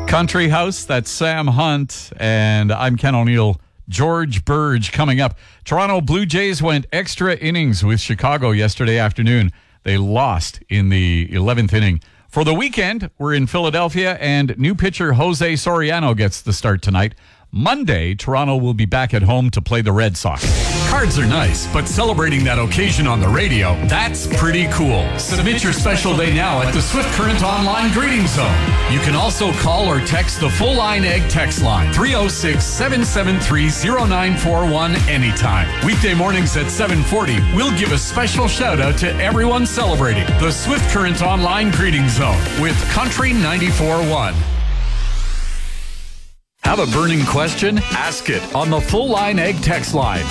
Country House, that's Sam Hunt, and I'm Ken O'Neill. George Burge coming up. Toronto Blue Jays went extra innings with Chicago yesterday afternoon. They lost in the 11th inning. For the weekend, we're in Philadelphia, and new pitcher Jose Soriano gets the start tonight. Monday, Toronto will be back at home to play the Red Sox. Cards are nice, but celebrating that occasion on the radio, that's pretty cool. Submit your special day now at the Swift Current Online Greeting Zone. You can also call or text the Full Line Egg text line, 306-773-0941 anytime. Weekday mornings at 7:40, we'll give a special shout out to everyone celebrating the Swift Current Online Greeting Zone with Country 94.1. Have a burning question? Ask it on the Full Line Egg text line,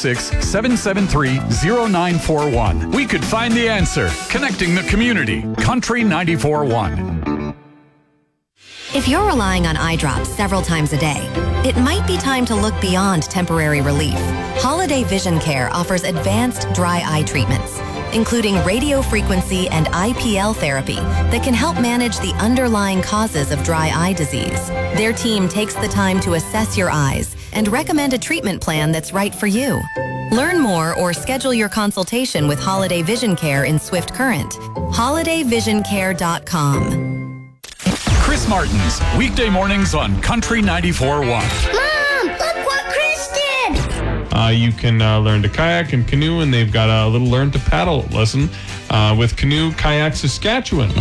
306-773-0941. We could find the answer. Connecting the community. Country 94.1. If you're relying on eye drops several times a day, it might be time to look beyond temporary relief. Holiday Vision Care offers advanced dry eye treatments, including radiofrequency and IPL therapy that can help manage the underlying causes of dry eye disease. Their team takes the time to assess your eyes and recommend a treatment plan that's right for you. Learn more or schedule your consultation with Holiday Vision Care in Swift Current. HolidayVisionCare.com. Chris Martin's weekday mornings on Country 94.1. Mom, look what Chris did! You can learn to kayak and canoe, and they've got a little learn to paddle lesson with Canoe Kayak Saskatchewan.